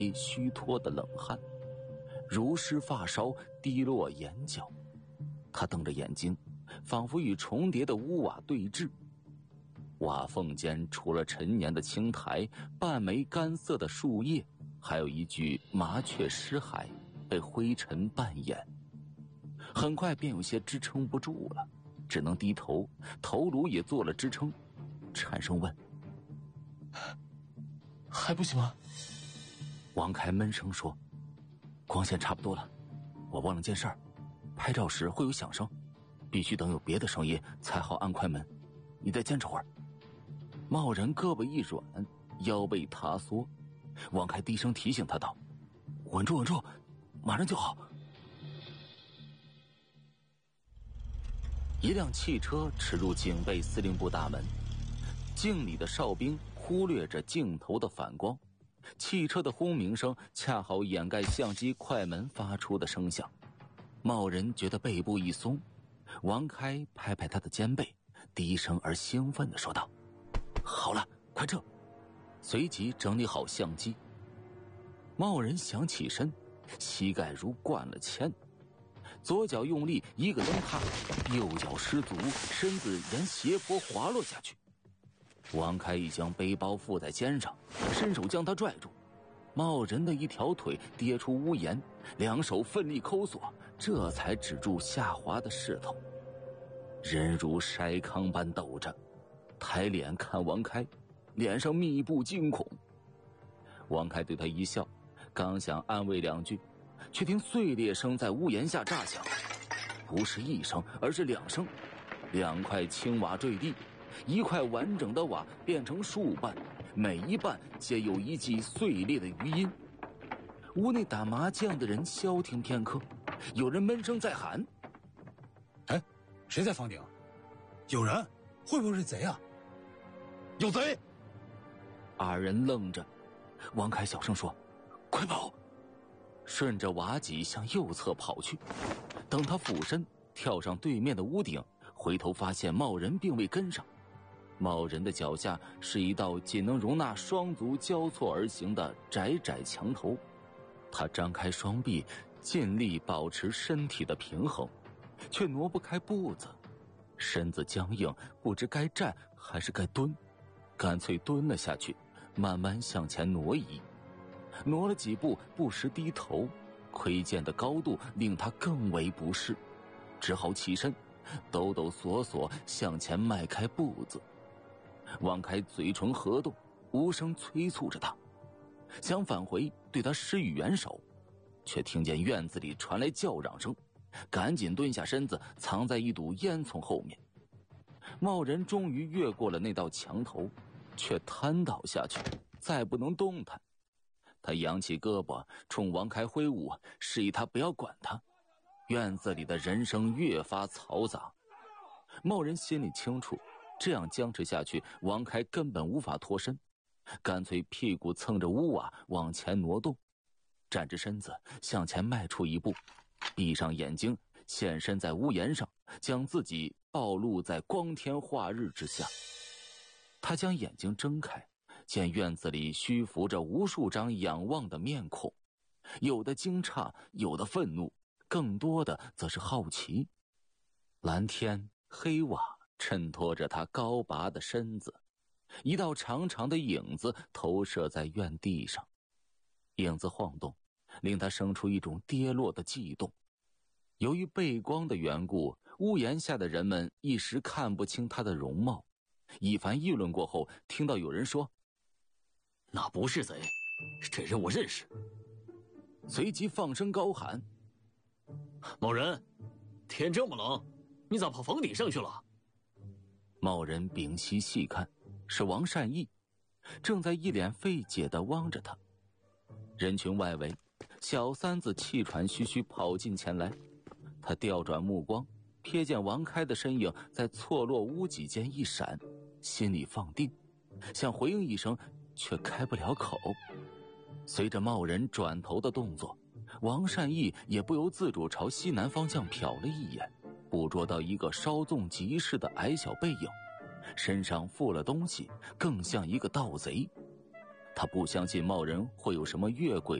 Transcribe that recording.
虚脱的冷汗，如湿发梢滴落眼角。他瞪着眼睛，仿佛与重叠的屋瓦对峙。瓦缝间除了陈年的青苔、半枚干涩的树叶，还有一具麻雀尸骸被灰尘扮掩。很快便有些支撑不住了，只能低头，头颅也做了支撑，颤声问： 还不行吗？ 王开闷声说：光线差不多了，我忘了件事儿，拍照时会有响声，必须等有别的声音才好按快门，你再坚持会儿。茂人胳膊一软，腰背塌缩，王开低声提醒他道：稳住稳住，马上就好。一辆汽车驶入警备司令部大门，镜里的哨兵忽略着镜头的反光，汽车的轰鸣声恰好掩盖相机快门发出的声响。茂人觉得背部一松，王开拍拍他的肩背，低声而兴奋地说道：好了，快撤！随即整理好相机。茂人想起身，膝盖如灌了铅，左脚用力一个蹬踏，右脚失足，身子沿斜坡滑落下去。王开已将背包负在肩上，伸手将他拽住。茂人的一条腿跌出屋檐，两手奋力抠索，这才止住下滑的势头。人如筛糠般抖着，抬脸看王开，脸上密布惊恐。王开对他一笑，刚想安慰两句，却听碎裂声在屋檐下炸响，不是一声，而是两声。两块青瓦坠地，一块完整的瓦变成数瓣，每一瓣皆有一记碎裂的余音。屋内打麻将的人消停片刻，有人闷声在喊： 哎，谁在房顶？有人？会不会是贼啊？有贼！ 二人愣着，王开小声说：快跑！顺着瓦脊向右侧跑去。等他俯身跳上对面的屋顶，回头发现茂人并未跟上。茂人的脚下是一道仅能容纳双足交错而行的窄窄墙头，他张开双臂，尽力保持身体的平衡，却挪不开步子，身子僵硬，不知该站还是该蹲，干脆蹲了下去，慢慢向前挪移。挪了几步，不时低头，窥见的高度令他更为不适，只好起身，抖抖索索向前迈开步子。王开嘴唇合动，无声催促着他，想返回对他施予援手，却听见院子里传来叫嚷声，赶紧蹲下身子，藏在一堵烟囱后面。茂人终于越过了那道墙头，却瘫倒下去，再不能动弹。他扬起胳膊冲王开挥舞，示意他不要管他。院子里的人声越发嘈杂，茂人心里清楚，这样僵持下去，王开根本无法脱身，干脆屁股蹭着屋瓦往前挪动，站直身子向前迈出一步，闭上眼睛，现身在屋檐上，将自己暴露在光天化日之下。他将眼睛睁开，见院子里虚浮着无数张仰望的面孔，有的惊诧，有的愤怒，更多的则是好奇。蓝天黑瓦衬托着他高拔的身子，一道长长的影子投射在院地上，影子晃动，令他生出一种跌落的悸动。由于背光的缘故，屋檐下的人们一时看不清他的容貌。一番议论过后，听到有人说： 那不是贼，这人我认识。 随即放声高喊： 某人，天这么冷，你咋跑房顶上去了？ 某人屏息细看，是王善义，正在一脸费解地望着他。人群外围，小三子气喘吁吁跑进前来，他调转目光，瞥见王开的身影在错落屋脊间一闪，心里放定，想回应一声，却开不了口。随着茂人转头的动作，王善义也不由自主朝西南方向瞟了一眼，捕捉到一个稍纵即逝的矮小背影，身上附了东西，更像一个盗贼。 他不相信茂人会有什么越轨